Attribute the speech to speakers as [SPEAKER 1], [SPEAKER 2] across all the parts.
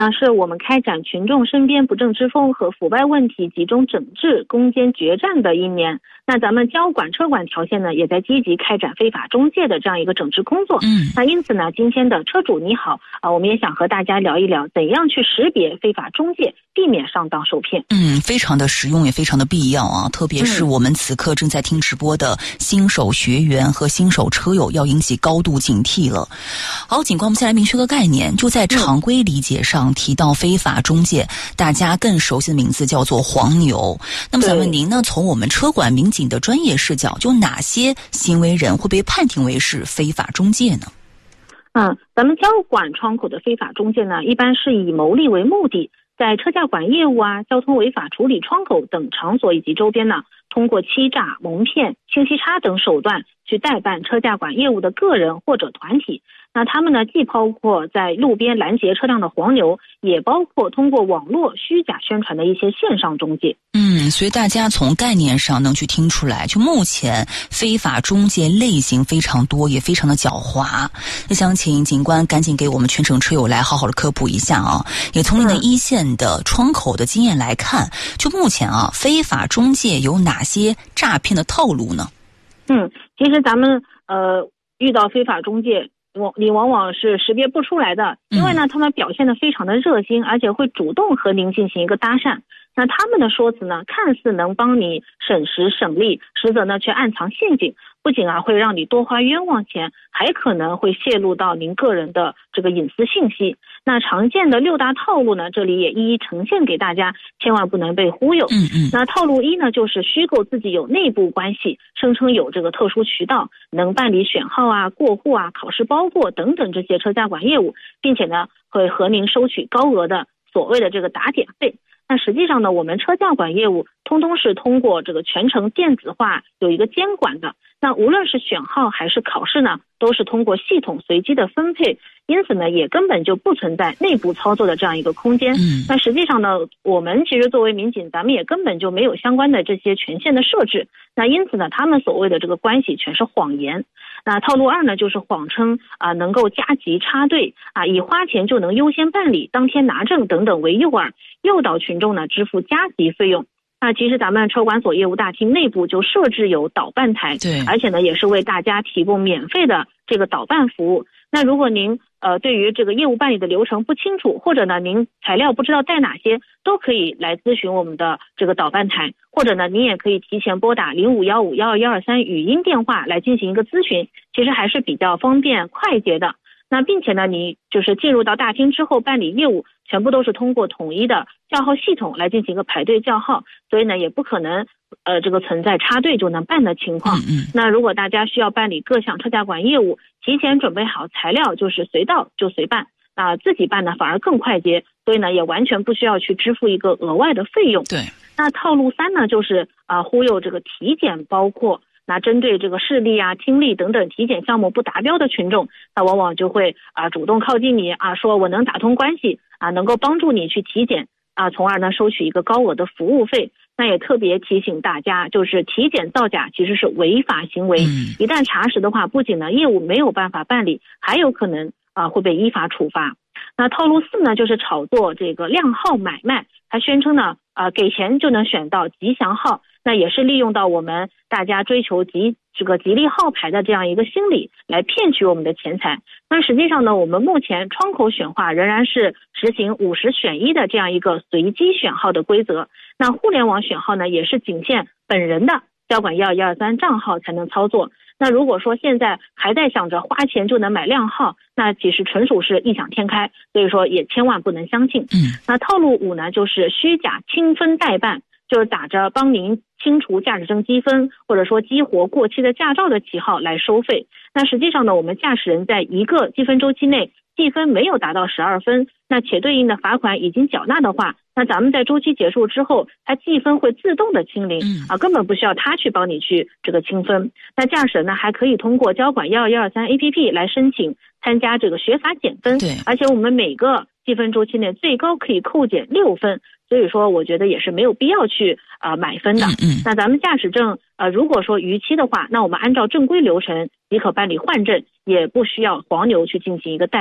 [SPEAKER 1] 是我们开展群众身边不正之风和腐败问题集中整治攻坚决战的一年。那咱们交管车管条线呢，也在积极开展非法中介的这样一个整治工作。那因此呢，今天的车主你好我们也想和大家聊一聊怎样去识别非法中介，避免上当受骗。
[SPEAKER 2] 非常的实用，也非常的必要啊！特别是我们此刻正在听直播的新手学员和新手车友，要引起高度警惕了。好，警官，我们先来明确个概念，就在常规理解上提到非法中介，大家更熟悉的名字叫做黄牛。那么想问您呢，从我们车管民警的专业视角，就哪些行为人会被判定为是非法中介呢？
[SPEAKER 1] 咱们交管窗口的非法中介呢，一般是以牟利为目的，在车驾管业务交通违法处理窗口等场所以及周边呢，通过欺诈、蒙骗、信息差等手段去代办车驾管业务的个人或者团体。那他们呢，既包括在路边拦截车辆的黄牛，也包括通过网络虚假宣传的一些线上中介。
[SPEAKER 2] 所以大家从概念上能去听出来，就目前非法中介类型非常多，也非常的狡猾。那想请警官赶紧给我们全省车友来好好的科普一下啊！也从您的一线的窗口的经验来看，就目前非法中介有哪些诈骗的套路呢？
[SPEAKER 1] 其实咱们遇到非法中介，你往往是识别不出来的，因为呢，他们表现得非常的热心，而且会主动和您进行一个搭讪。那他们的说辞呢，看似能帮你省时省力，实则呢却暗藏陷阱，不仅会让你多花冤枉钱，还可能会泄露到您个人的这个隐私信息。那常见的6大套路呢，这里也一一呈现给大家，千万不能被忽悠。那套路1呢，就是虚构自己有内部关系，声称有这个特殊渠道，能办理选号过户考试包过等等这些车驾管业务，并且呢会和您收取高额的所谓的这个打点费。那实际上呢，我们车驾管业务通通是通过这个全程电子化有一个监管的。那无论是选号还是考试呢，都是通过系统随机的分配，因此呢，也根本就不存在内部操作的这样一个空间。那实际上呢，我们其实作为民警，咱们也根本就没有相关的这些权限的设置。那因此呢，他们所谓的这个关系全是谎言。那套路2呢，就是谎称能够加急插队以花钱就能优先办理、当天拿证等等为诱饵，诱导群众呢支付加急费用。那其实咱们车管所业务大厅内部就设置有导办台，而且呢也是为大家提供免费的这个导办服务。那如果您对于这个业务办理的流程不清楚，或者呢您材料不知道带哪些，都可以来咨询我们的这个导办台，或者呢您也可以提前拨打05151123语音电话来进行一个咨询，其实还是比较方便快捷的。那并且呢，你就是进入到大厅之后办理业务，全部都是通过统一的叫号系统来进行一个排队叫号，所以呢也不可能这个存在插队就能办的情况。那如果大家需要办理各项车驾管业务，提前准备好材料，就是随到就随办，自己办呢反而更快捷，所以呢也完全不需要去支付一个额外的费用。那套路3呢，就是忽悠这个体检，包括那针对这个视力听力等等体检项目不达标的群众，那往往就会主动靠近你说我能打通关系能够帮助你去体检从而呢收取一个高额的服务费。那也特别提醒大家，就是体检造假其实是违法行为，一旦查实的话，不仅呢业务没有办法办理，还有可能会被依法处罚。那套路4呢，就是炒作这个靓号买卖，他宣称呢给钱就能选到吉祥号，那也是利用到我们大家追求吉利号牌的这样一个心理来骗取我们的钱财。那实际上呢，我们目前窗口选话仍然是实行50选1的这样一个随机选号的规则。那互联网选号呢，也是仅限本人的交管1123账号才能操作。那如果说现在还在想着花钱就能买靓号，那其实纯属是异想天开，所以说也千万不能相信。那套路5呢，就是虚假清分代办，就是打着帮您清除驾驶证积分或者说激活过期的驾照的旗号来收费。那实际上呢，我们驾驶人在一个积分周期内计分没有达到12分，那且对应的罚款已经缴纳的话，那咱们在周期结束之后，它计分会自动的清零根本不需要他去帮你去这个清分。那驾驶人呢，还可以通过交管1123 APP 来申请参加这个学法减分，而且我们每个计分周期内最高可以扣减6分，所以说我觉得也是没有必要去买分的。那咱们驾驶证如果说逾期的话，那我们按照正规流程即可办理换证，也不需要黄牛去进行一个代办。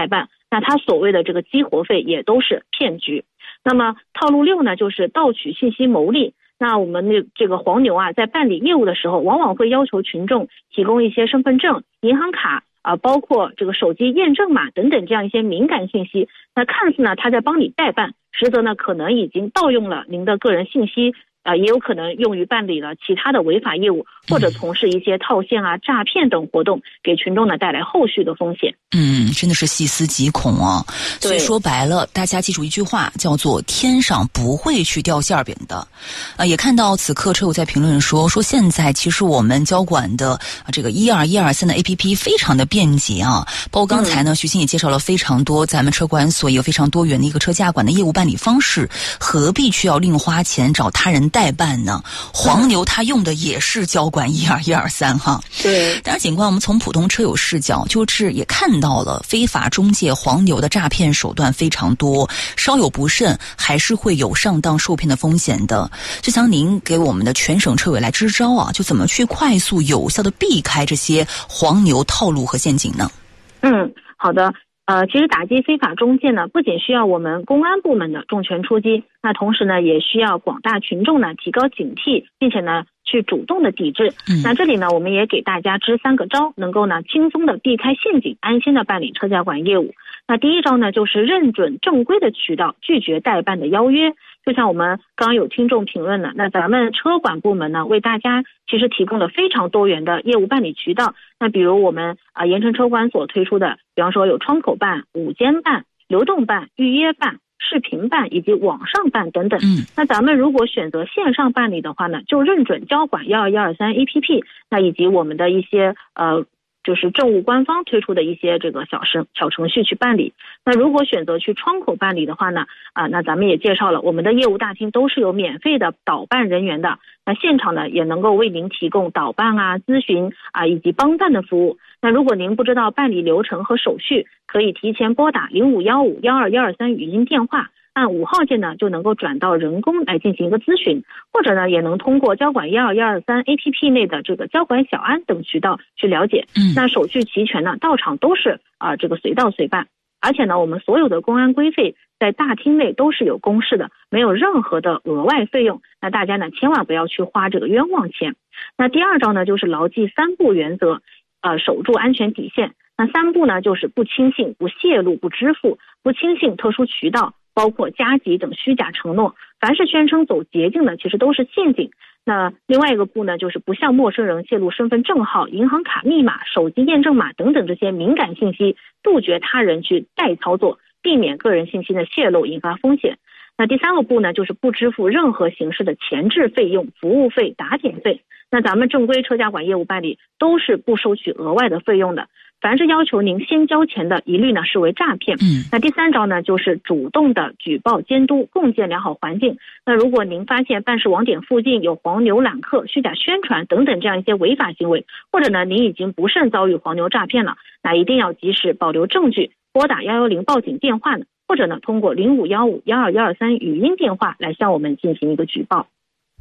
[SPEAKER 1] 那他所谓的这个激活费也都是骗局。那么套路6呢，就是盗取信息牟利。那我们这个黄牛啊，在办理业务的时候，往往会要求群众提供一些身份证、银行卡包括这个手机验证码等等这样一些敏感信息。那看似呢他在帮你代办，实则呢可能已经盗用了您的个人信息，也有可能用于办理了其他的违法业务，或者从事一些套现啊、诈骗等活动，给群众呢带来后续的风险。
[SPEAKER 2] 真的是细思极恐啊！所以说白了，大家记住一句话，叫做天上不会去掉馅饼的。也看到此刻车友在评论说现在其实我们交管的这个12123的 APP 非常的便捷啊，包括刚才呢徐鑫也介绍了非常多咱们车管所有非常多元的一个车驾管的业务办理方式，何必去要另花钱找他人代办呢？黄牛他用的也是交管12123哈。
[SPEAKER 1] 对，
[SPEAKER 2] 当然警官我们从普通车友视角就是也看到了非法中介黄牛的诈骗手段非常多，稍有不慎还是会有上当受骗的风险的。就想您给我们的全省车委来支招啊，就怎么去快速有效的避开这些黄牛套路和陷阱呢？
[SPEAKER 1] 好的。其实打击非法中介呢，不仅需要我们公安部门的重拳出击，那同时呢，也需要广大群众呢提高警惕，并且呢去主动的抵制。那这里呢，我们也给大家支3个招，能够呢轻松的避开陷阱，安心的办理车驾管业务。那第一招呢，就是认准正规的渠道，拒绝代办的邀约。就像我们刚刚有听众评论了，那咱们车管部门呢，为大家其实提供了非常多元的业务办理渠道。那比如我们盐城车管所推出的，比方说有窗口办、午间办、流动办、预约办、视频办以及网上办等等。那咱们如果选择线上办理的话呢，就认准交管12123 APP， 那以及我们的一些就是政务官方推出的一些这个小程序去办理。那如果选择去窗口办理的话呢，那咱们也介绍了，我们的业务大厅都是有免费的导办人员的，那现场呢也能够为您提供导办咨询以及帮办的服务。那如果您不知道办理流程和手续，可以提前拨打0515-12123语音电话，按5号键呢就能够转到人工来进行一个咨询，或者呢也能通过交管12123 APP 内的这个交管小安等渠道去了解。那手续齐全呢，到场都是这个随到随办。而且呢，我们所有的公安规费在大厅内都是有公示的，没有任何的额外费用。那大家呢千万不要去花这个冤枉钱。那第二招呢，就是牢记3不原则，守住安全底线。那3不呢，就是不轻信、不泄露、不支付、不轻信特殊渠道，包括加急等虚假承诺。凡是宣称走捷径的，其实都是陷阱。那另外一个不呢，就是不向陌生人泄露身份证号、银行卡密码、手机验证码等等这些敏感信息，杜绝他人去代操作，避免个人信息的泄露引发风险。那第3个不呢，就是不支付任何形式的前置费用、服务费、打点费。那咱们正规车驾管业务办理都是不收取额外的费用的。凡是要求您先交钱的，一律呢视为诈骗。那第3招呢，就是主动的举报监督，共建良好环境。那如果您发现办事网点附近有黄牛揽客、虚假宣传等等这样一些违法行为，或者呢您已经不慎遭遇黄牛诈骗了，那一定要及时保留证据，拨打110报警电话呢，或者呢通过0515-12123语音电话来向我们进行一个举报。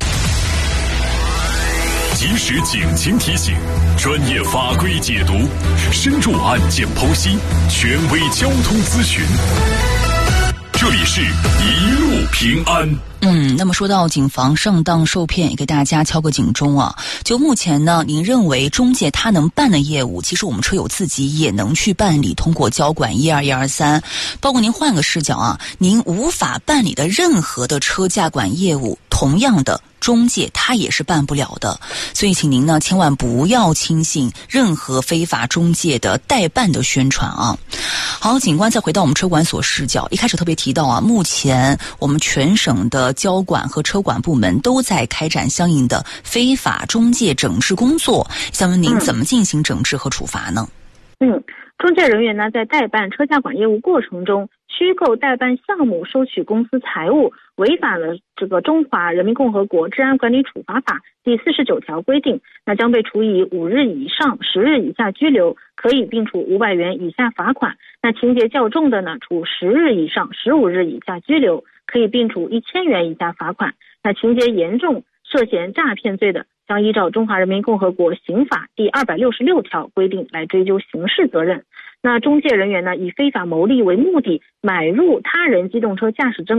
[SPEAKER 3] 及时警情提醒，专业法规解读，深入案件剖析，权威交通咨询。这里是一路平安。
[SPEAKER 2] 那么说到谨防上当受骗，也给大家敲个警钟啊。就目前呢，您认为中介他能办的业务，其实我们车友自己也能去办理，通过交管12123。包括您换个视角啊，您无法办理的任何的车驾管业务，同样的中介他也是办不了的。所以请您呢千万不要轻信任何非法中介的代办的宣传啊。好，警官再回到我们车管所视角，一开始特别提到啊，目前我们全省的交管和车管部门都在开展相应的非法中介整治工作，想问您怎么进行整治和处罚呢？
[SPEAKER 1] 中介人员呢在代办车驾管业务过程中，虚构代办项目收取公司财物，违反了这个中华人民共和国治安管理处罚法第49条规定，那将被处以5日以上10日以下拘留，可以并处500元以下罚款。那情节较重的呢，处10日以上15日以下拘留，可以并处1000元以下罚款。那情节严重涉嫌诈骗罪的，将依照中华人民共和国刑法第266条规定来追究刑事责任。 那中介人员呢，以非法牟利为目的，买入他人机动车驾驶证